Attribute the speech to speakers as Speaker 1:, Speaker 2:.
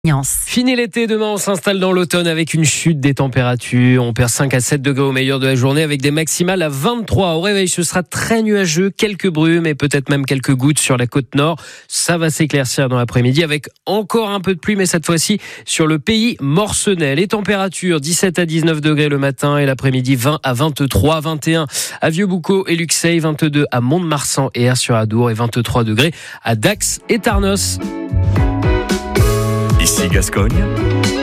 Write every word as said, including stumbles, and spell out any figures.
Speaker 1: Fini l'été, demain on s'installe dans l'automne avec une chute des températures. On perd cinq à sept degrés au meilleur de la journée avec des maximales à vingt-trois. Au réveil, ce sera très nuageux, quelques brumes et peut-être même quelques gouttes sur la côte nord. Ça va s'éclaircir dans l'après-midi avec encore un peu de pluie, mais cette fois-ci sur le pays morcelais. Les températures, dix-sept à dix-neuf degrés le matin et l'après-midi vingt à vingt-trois, vingt et un à Vieux-Boucau et Luxeuil, vingt-deux à Mont-de-Marsan et Aire-sur-Adour et vingt-trois degrés à Dax et Tarnos.
Speaker 2: Ici Gascogne,